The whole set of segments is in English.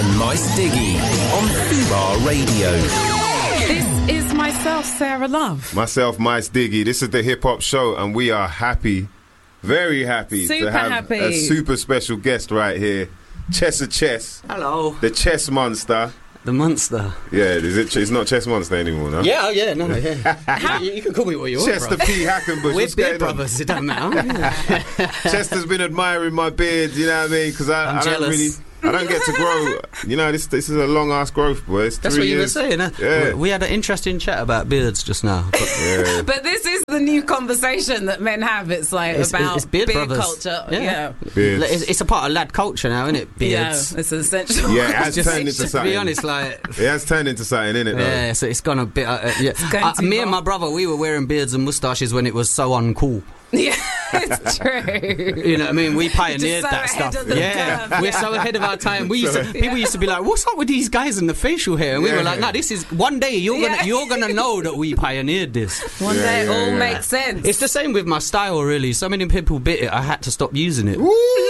and Mice Diggy on Fubar Radio. This is myself, Sarah Love. Myself, Mice Diggy. This is the Hip Hop Show, and we are happy, very happy Super to have happy. a super special guest right here. Chess of Chess. Hello. The Chess Monster. The Monster. Yeah, it's not Chess Monster anymore, no? Yeah. You can call me what you want, Chester bro. P. Hackenbush. We're beard brothers, it doesn't matter. Chester's been admiring my beard, you know what I mean? Because I don't jealous. really... I don't get to grow. You know, this is a long-ass growth, boy. It's That's 3 what you were years. saying, huh? Yeah. We had an interesting chat about beards just now. Yeah. But this is the new conversation that men have. It's like about it's beard brothers. culture. Yeah. Beards. It's a part of lad culture now, isn't it? Beards. Yeah, it's essential. Yeah, it has Just turned into to something. be honest, like... It has turned into something, innit, though? Yeah, so it's gone a bit... going too me and far. my brother, we were wearing beards and moustaches when it was so uncool. Yeah, it's true. You know what I mean? We pioneered Just so that ahead stuff. of the Yeah, curve, we're yeah. so ahead of our time. People used to be like, "What's up with these guys and the facial hair?" And we Yeah. were like, "No, this is one day you're Yeah. gonna know that we pioneered this." One day it all yeah. makes sense. It's the same with my style, really. So many people bit it, I had to stop using it.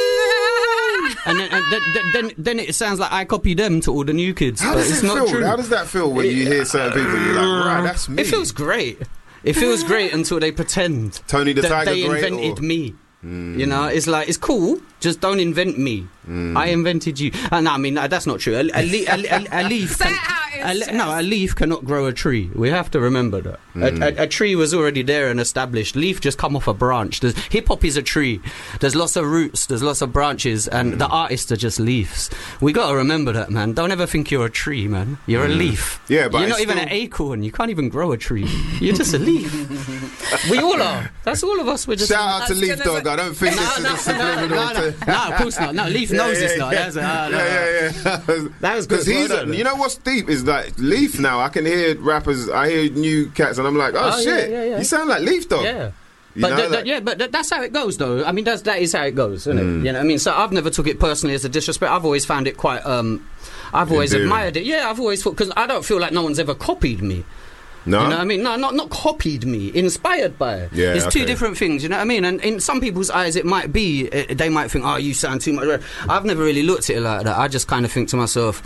And then it sounds like I copy them to all the new kids. How but does it's it not feel? true. How does that feel when you hear certain people? You're like, right, that's me. It feels great. It feels great until they pretend Tony the that Tiger they Great, invented or- me. You know, it's like, it's cool, just don't invent me. I invented you. No, I mean, that's not true. A leaf Say it how it is, a leaf cannot grow a tree. We have to remember that. A tree was already there and established. Leaf just come off a branch. Hip hop is a tree. There's lots of roots, there's lots of branches, and the artists are just leaves. We got to remember that, man. Don't ever think you're a tree, man. You're a leaf. Yeah, but you're it's not even still- an acorn. You can't even grow a tree. You're just a leaf. We all are. That's all of us. We're just Shout out to I was Leaf gonna Dog. I don't think this is a subliminal. no, of course not. No, Leaf knows this now. That's Yeah. That was good. Because he's, Well done. you know what's deep is like Leaf now. I can hear rappers, I hear new cats, and I'm like, oh, Oh, shit, yeah. you sound like Leaf Dog. Yeah. You But know, like- but that's how it goes, though. I mean, that is how it goes, isn't it? You know what I mean? So I've never took it personally as a disrespect. I've always found it quite. I've always Endearing. admired it. Yeah, I've always thought, because I don't feel like no one's ever copied me. No? You know what I mean? No, not copied me, inspired by it. Yeah, It's two okay. different things, you know what I mean? And in some people's eyes, it might be, they might think, oh, you sound too much. I've never really looked at it like that. I just kind of think to myself,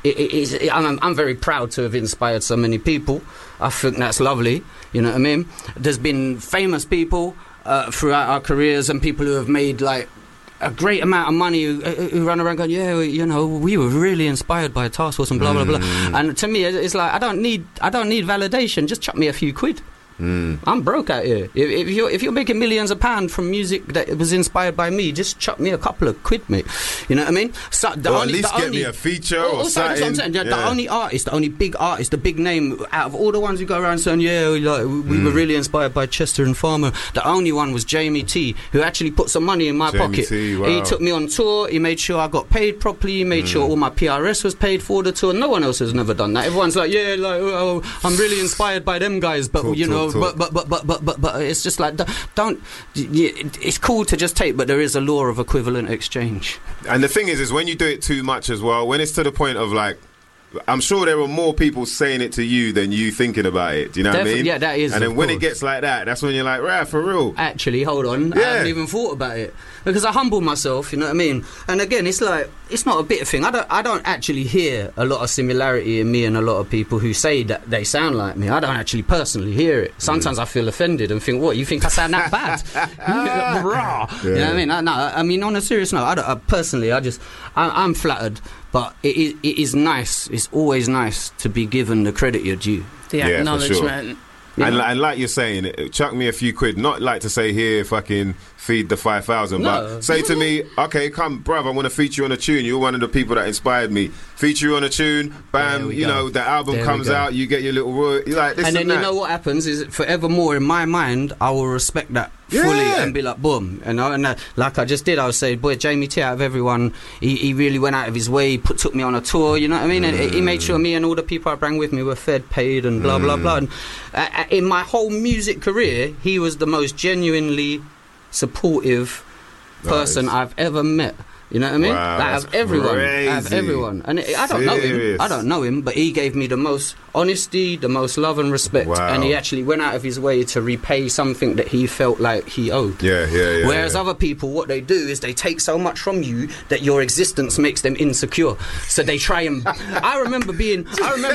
I'm very proud to have inspired so many people. I think that's lovely, you know what I mean? There's been famous people throughout our careers and people who have made, like, a great amount of money who run around going, yeah, you know, we were really inspired by Task Force and blah blah blah. And to me, it's like I don't need validation. Just chuck me a few quid. I'm broke out here. If you're making millions of pounds from music that was inspired by me, just chuck me a couple of quid, mate. You know what I mean? So Or at least get me a feature or that's what I'm something. saying. The Yeah. only artist, the only big artist, the big name out of all the ones who go around saying, yeah, we were really inspired by Chester and Farmer. The only one was Jamie T, who actually put some money in my Jamie pocket. T, wow. He took me on tour. He made sure I got paid properly. He made sure all my PRS was paid for the tour. No one else has never done that. Everyone's like, yeah, like, oh, I'm really inspired by them guys, but Talk, you know, talk. but it's just like, don't. It's cool to just take, but there is a law of equivalent exchange. And the thing is when you do it too much as well, when it's to the point of like, I'm sure there are more people saying it to you than you thinking about it. Do you know what I mean? Yeah, that is. And then of when it course. gets like that, that's when you're like, right, for real. Actually, hold on. I Yeah. haven't even thought about it because I humble myself. You know what I mean? And again, it's like it's not a bitter thing. I don't actually hear a lot of similarity in me and a lot of people who say that they sound like me. I don't actually personally hear it. Sometimes I feel offended and think, "What? You think I sound that bad?" Rah. You know what I mean? I mean, on a serious note, I'm flattered. But it is nice. It's always nice to be given the credit you're due. The Yeah, for acknowledgement. Yeah. And like you're saying, chuck me a few quid. Not like to say here, fucking feed the 5,000, No. but say to me, okay, come, bruv, I want to feature you on a tune. You're one of the people that inspired me. Feature you on a tune, There bam, we you go. know, the album There we comes go. out, you get your little royalty. You're like this And and, then that. you know what happens is forevermore in my mind I will respect that fully Yeah. and be like boom, you know, and like I just did, I would say, boy, Jamie T, out of everyone, he really went out of his way, took me on a tour, you know what I mean, and he made sure me and all the people I bring with me were fed, paid and blah blah blah. And in my whole music career he was the most genuinely supportive person Nice. I've ever met. You know what I mean? Wow, like, that's out of everyone. And I don't know him. Serious. I don't know him, but he gave me the most honesty, the most love and respect. Wow. And he actually went out of his way to repay something that he felt like he owed. Yeah. Whereas other people, what they do is they take so much from you that your existence makes them insecure. So they try and... I remember being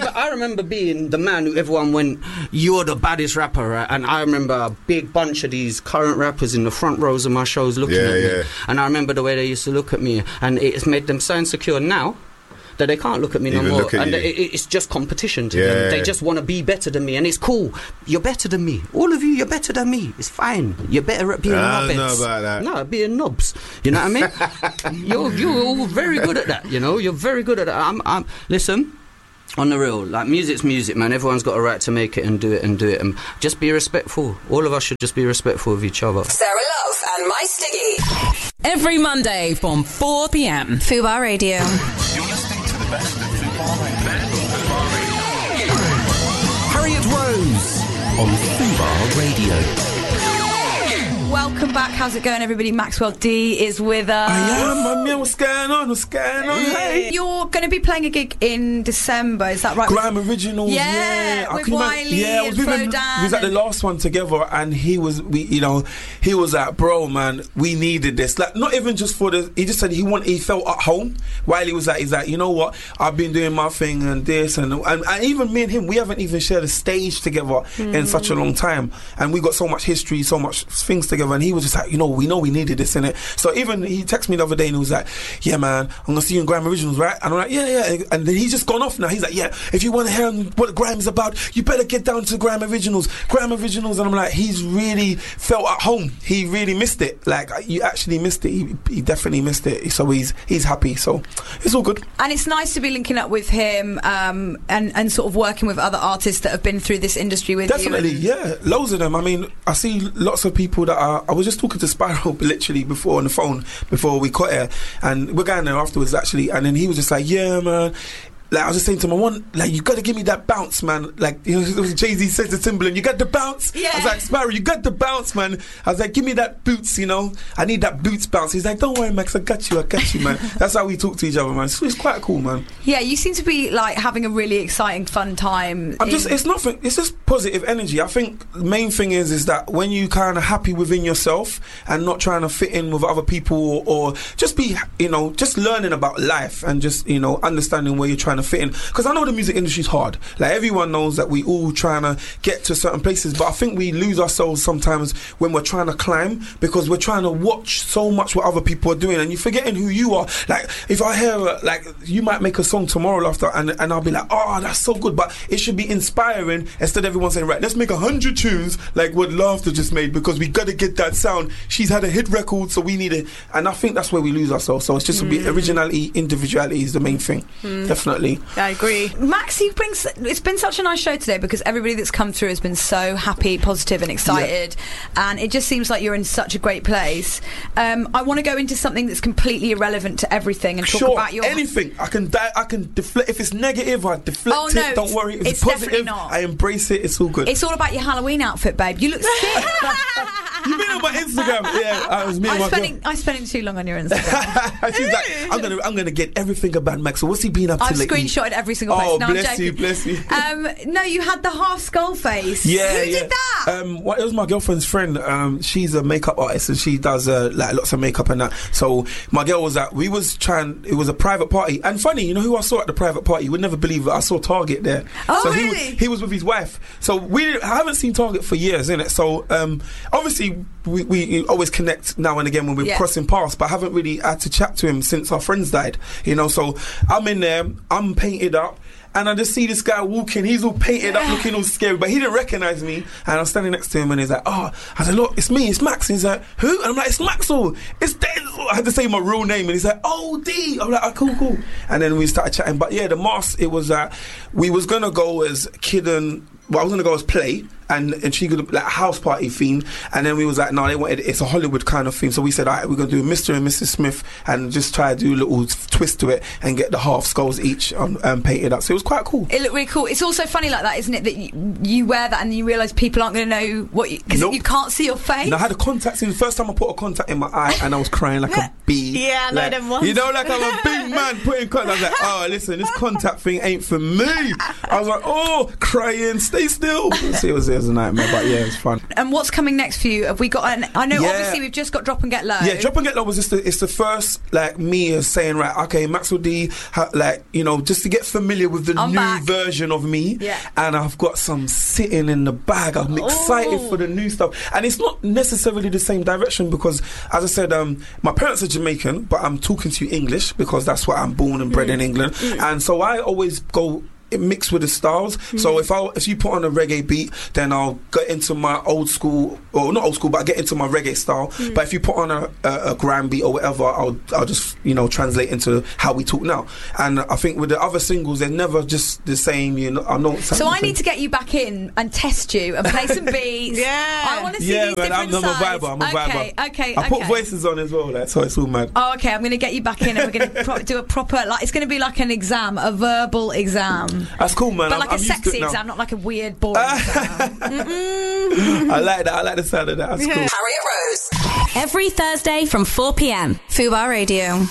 the man who everyone went, you're the baddest rapper, right? And I remember a big bunch of these current rappers in the front rows of my shows looking at me. And I remember the way they used to look at me. And it's made them so insecure now that they can't look at me no more. And it's just competition to them. They just want to be better than me. And it's cool. You're better than me. All of you, you're better than me. It's fine. You're better at being knobheads. I don't know about that. No, being knobs. You know what I mean? You're all very good at that. You know, you're very good at that. Listen, on the real, like, music's music, man. Everyone's got a right to make it and do it. And just be respectful. All of us should just be respectful of each other. Sarah Love and My Stiggy. Every Monday from 4 p.m. Fubar Radio. You're listening to the best of Fubar Radio. Harriet Rose on Fubar Radio. Welcome back. How's it going, everybody? Maxwell D is with us. I am, man. What's going on? Hey. You're going to be playing a gig in December, is that right? Grime Originals, with Wiley and Flo Dan. We was at the last one together, and he was like, bro, man, we needed this. Like, not even just for the. He just said he felt at home. Wiley was like, he's like, you know what? I've been doing my thing and this and even me and him, we haven't even shared a stage together in such a long time, and we got so much history, so much things together. And he was just like, we needed this in it. So even he texted me the other day and he was like, yeah, man, I'm gonna see you in Grime Originals, right? And I'm like, yeah. And then he's just gone off now. He's like, yeah, if you want to hear what Grime is about, you better get down to Grime Originals. And I'm like, he's really felt at home. He really missed it. Like, you actually missed it. He definitely missed it. So he's happy. So it's all good. And it's nice to be linking up with him and sort of working with other artists that have been through this industry with you. Definitely, yeah. Loads of them. I mean, I see lots of people that I was just talking to Spiral literally before on the phone before we cut here, and we're going there afterwards actually, and then he was just like, yeah, man. Like, I was just saying to him, you got to give me that bounce, man. Like, Jay-Z said to Timbaland, you got the bounce? Yeah. I was like, Sparrow, you got the bounce, man. I was like, give me that boots, I need that boots bounce. He's like, don't worry, Max, I got you, man. That's how we talk to each other, man. So it's quite cool, man. Yeah, you seem to be, like, having a really exciting, fun time. It's just positive energy. I think the main thing is that when you kind of happy within yourself and not trying to fit in with other people or just be, just learning about life and just, understanding where you're trying to fit in, because I know the music industry is hard. Like, everyone knows that we all trying to get to certain places, but I think we lose ourselves sometimes when we're trying to climb, because we're trying to watch so much what other people are doing and you're forgetting who you are. Like, if I hear you might make a song tomorrow after and I'll be like, oh, that's so good, but it should be inspiring instead of everyone saying, right, let's make 100 tunes like what Laughter just made, because we got to get that sound. She's had a hit record, so we need it. And I think that's where we lose ourselves. So it's just originality, individuality is the main thing. Definitely. I agree. Max, it's been such a nice show today, because everybody that's come through has been so happy, positive and excited, and it just seems like you're in such a great place. I want to go into something that's completely irrelevant to everything and talk about your... anything. I can deflect. If it's negative, I deflect it. Don't worry. If it's positive, not. I embrace it. It's all good. It's all about your Halloween outfit, babe. You look sick. You've been on my Instagram. Yeah, it was me and my girl. I spent it too long on your Instagram. She's like, I'm gonna get everything about Max. So what's he been up to lately? I've screenshotted every single post. No, bless you. No, you had the half skull face. Yeah, Who did that? It was my girlfriend's friend. She's a makeup artist and she does lots of makeup and that. So my girl was at. It was a private party. And funny, you know who I saw at the private party? You would never believe it. I saw Target there. Oh, so really? He was with his wife. So I haven't seen Target for years, innit? So obviously we always connect now and again when we're crossing paths, but I haven't really had to chat to him since our friends died. So I'm in there. I'm painted up. And I just see this guy walking, he's all painted up, looking all scary, but he didn't recognise me. And I'm standing next to him and he's like, I said, look, it's me, it's Max. And he's like, who? And I'm like, it's Maxwell. It's Denzel. I had to say my real name. And he's like, oh, D. I'm like, oh, cool. And then we started chatting. But yeah, the mask, it was that we was going to go as Kid and... Well, I was going to go as Play, and she could like a house party theme, and then we was like, no, they wanted it's a Hollywood kind of theme, so we said, all right, we're going to do Mr. and Mrs. Smith and just try to do little twist to it and get the half skulls each painted up. So it was quite cool. It looked really cool. It's also funny like that, isn't it? That you wear that and you realise people aren't going to know what because you can't see your face. And I had a contact in the first time I put a contact in my eye and I was crying like a bee. Yeah, I know them ones. You know, like I'm a big man putting contact. I was like, oh, listen, this contact thing ain't for me. I was like, oh, crying, stay still. So it was a nightmare, but yeah, it was fun. And what's coming next for you? Have we got I know obviously we've just got Drop and Get Low. Yeah, Drop and Get Low was just it's the first like me saying, right, okay, Maxwell D, like, you know, just to get familiar with the new version of me. Yeah. And I've got some sitting in the bag. I'm excited for the new stuff. And it's not necessarily the same direction because, as I said, my parents are Jamaican, but I'm talking to you English because that's where I'm born and bred in England. And so I always go mix with the styles. So if you put on a reggae beat, then I'll get into my old school, or not old school, but I get into my reggae style. But if you put on a grand beat or whatever, I'll just, you know, translate into how we talk now. And I think with the other singles, they're never just the same. You know, I know. So I need to get you back in and test you and play some beats. I want to see these different I'm a viber. I'm a viber. Okay. I put voices on as well, so it's all mad. Oh, okay. I'm going to get you back in, and we're going to do a proper, like, it's going to be like an exam, a verbal exam. That's cool, man. But like a sexy exam, not like a weird, boring exam. I like that. I like the sound of that. That's cool. Harriet Rose. Every Thursday from 4 p.m. Fubar Radio.